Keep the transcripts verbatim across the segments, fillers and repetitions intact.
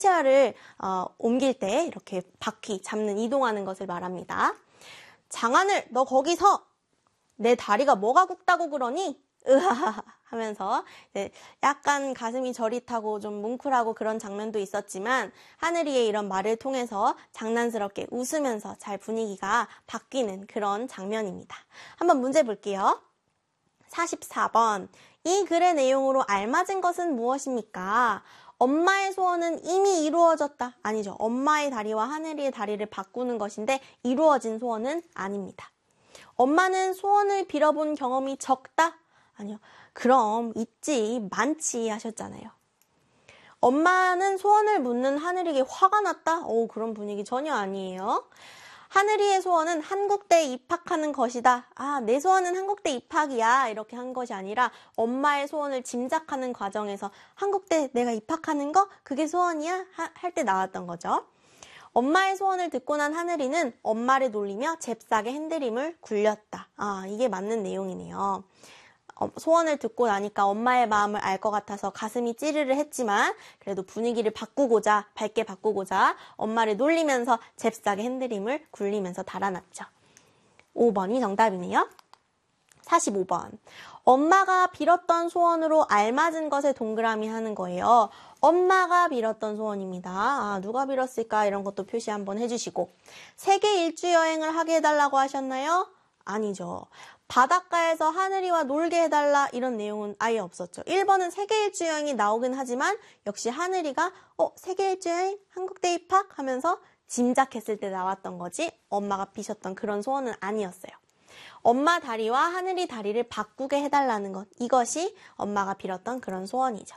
치아를 어, 옮길 때 이렇게 바퀴 잡는 이동하는 것을 말합니다. 장하늘, 너 거기서 내 다리가 뭐가 굵다고 그러니? 으하하하 하면서 약간 가슴이 저릿하고 좀 뭉클하고 그런 장면도 있었지만 하늘이의 이런 말을 통해서 장난스럽게 웃으면서 잘 분위기가 바뀌는 그런 장면입니다. 한번 문제 볼게요. 사십사 번. 이 글의 내용으로 알맞은 것은 무엇입니까? 엄마의 소원은 이미 이루어졌다. 아니죠. 엄마의 다리와 하늘이의 다리를 바꾸는 것인데 이루어진 소원은 아닙니다. 엄마는 소원을 빌어본 경험이 적다? 아니요. 그럼 있지, 많지 하셨잖아요. 엄마는 소원을 묻는 하늘이에게 화가 났다? 오, 그런 분위기 전혀 아니에요. 하늘이의 소원은 한국대에 입학하는 것이다. 아, 내 소원은 한국대 입학이야. 이렇게 한 것이 아니라 엄마의 소원을 짐작하는 과정에서 한국대 내가 입학하는 거? 그게 소원이야? 할 때 나왔던 거죠. 엄마의 소원을 듣고 난 하늘이는 엄마를 놀리며 잽싸게 핸드림을 굴렸다. 아, 이게 맞는 내용이네요. 소원을 듣고 나니까 엄마의 마음을 알 것 같아서 가슴이 찌르르 했지만 그래도 분위기를 바꾸고자, 밝게 바꾸고자 엄마를 놀리면서 잽싸게 핸드림을 굴리면서 달아났죠. 오 번이 정답이네요. 사십오 번. 엄마가 빌었던 소원으로 알맞은 것에 동그라미 하는 거예요. 엄마가 빌었던 소원입니다. 아, 누가 빌었을까? 이런 것도 표시 한번 해주시고. 세계 일주 여행을 하게 해달라고 하셨나요? 아니죠. 바닷가에서 하늘이와 놀게 해달라 이런 내용은 아예 없었죠. 일 번은 세계 일주 여행이 나오긴 하지만 역시 하늘이가 어 세계 일주 여행? 한국대 입학? 하면서 짐작했을 때 나왔던 거지 엄마가 비셨던 그런 소원은 아니었어요. 엄마 다리와 하늘이 다리를 바꾸게 해달라는 것, 이것이 엄마가 빌었던 그런 소원이죠.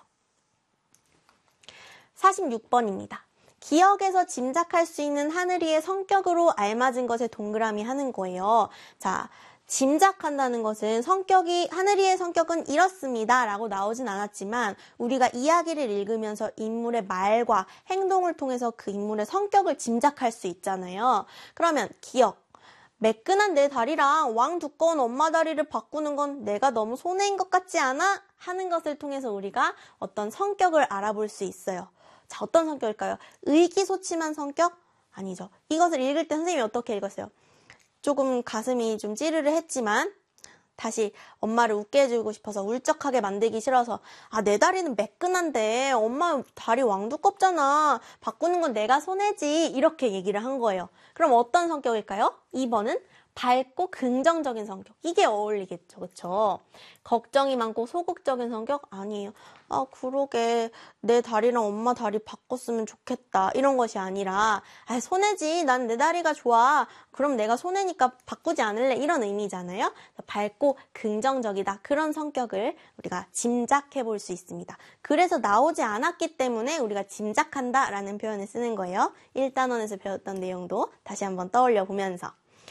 사십육 번입니다. 기억에서 짐작할 수 있는 하늘이의 성격으로 알맞은 것에 동그라미 하는 거예요. 자, 짐작한다는 것은 성격이, 하늘이의 성격은 이렇습니다 라고 나오진 않았지만 우리가 이야기를 읽으면서 인물의 말과 행동을 통해서 그 인물의 성격을 짐작할 수 있잖아요. 그러면 기억. 매끈한 내 다리랑 왕 두꺼운 엄마 다리를 바꾸는 건 내가 너무 손해인 것 같지 않아? 하는 것을 통해서 우리가 어떤 성격을 알아볼 수 있어요. 자, 어떤 성격일까요? 의기소침한 성격? 아니죠. 이것을 읽을 때 선생님이 어떻게 읽었어요? 조금 가슴이 좀 찌르르 했지만 다시 엄마를 웃게 해주고 싶어서 울적하게 만들기 싫어서 아, 내 다리는 매끈한데 엄마 다리 왕두껍잖아. 바꾸는 건 내가 손해지. 이렇게 얘기를 한 거예요. 그럼 어떤 성격일까요? 이 번은 밝고 긍정적인 성격. 이게 어울리겠죠. 그렇죠? 걱정이 많고 소극적인 성격? 아니에요. 아, 그러게 내 다리랑 엄마 다리 바꿨으면 좋겠다. 이런 것이 아니라 아, 손해지. 난 내 다리가 좋아. 그럼 내가 손해니까 바꾸지 않을래. 이런 의미잖아요. 밝고 긍정적이다. 그런 성격을 우리가 짐작해 볼 수 있습니다. 그래서 나오지 않았기 때문에 우리가 짐작한다 라는 표현을 쓰는 거예요. 일 단원에서 배웠던 내용도 다시 한번 떠올려 보면서.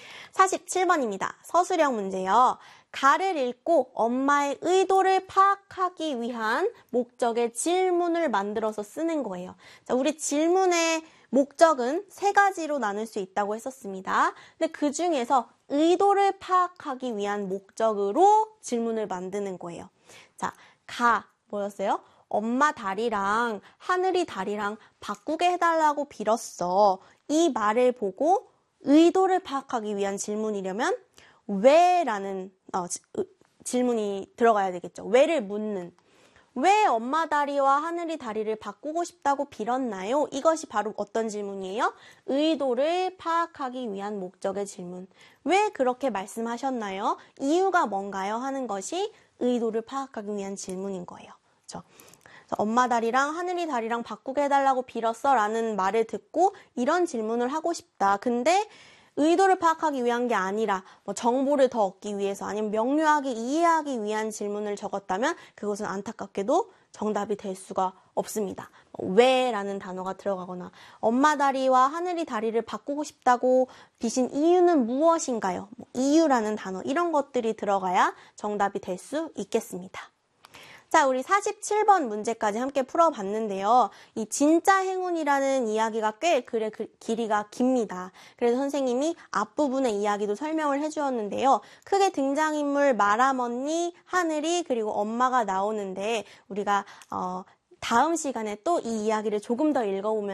사십칠 번입니다. 서술형 문제요. 가를 읽고 엄마의 의도를 파악하기 위한 목적의 질문을 만들어서 쓰는 거예요. 자, 우리 질문의 목적은 세 가지로 나눌 수 있다고 했었습니다. 근데 그 중에서 의도를 파악하기 위한 목적으로 질문을 만드는 거예요. 자, 가 뭐였어요? 엄마 다리랑 하늘이 다리랑 바꾸게 해달라고 빌었어. 이 말을 보고 의도를 파악하기 위한 질문이려면 왜 라는 어, 지, 으, 질문이 들어가야 되겠죠. 왜를 묻는. 왜 엄마 다리와 하늘이 다리를 바꾸고 싶다고 빌었나요? 이것이 바로 어떤 질문이에요? 의도를 파악하기 위한 목적의 질문. 왜 그렇게 말씀하셨나요? 이유가 뭔가요? 하는 것이 의도를 파악하기 위한 질문인 거예요. 그렇죠? 엄마 다리랑 하늘이 다리랑 바꾸게 해달라고 빌었어 라는 말을 듣고 이런 질문을 하고 싶다. 근데 의도를 파악하기 위한 게 아니라 뭐 정보를 더 얻기 위해서 아니면 명료하게 이해하기 위한 질문을 적었다면 그것은 안타깝게도 정답이 될 수가 없습니다. 왜 라는 단어가 들어가거나 엄마 다리와 하늘이 다리를 바꾸고 싶다고 비신 이유는 무엇인가요? 뭐 이유라는 단어 이런 것들이 들어가야 정답이 될 수 있겠습니다. 자, 우리 사십칠 번 문제까지 함께 풀어봤는데요. 이 진짜 행운이라는 이야기가 꽤 글의 길이가 깁니다. 그래서 선생님이 앞부분의 이야기도 설명을 해주었는데요. 크게 등장인물 마람 언니, 하늘이 그리고 엄마가 나오는데 우리가 어, 다음 시간에 또 이 이야기를 조금 더 읽어보면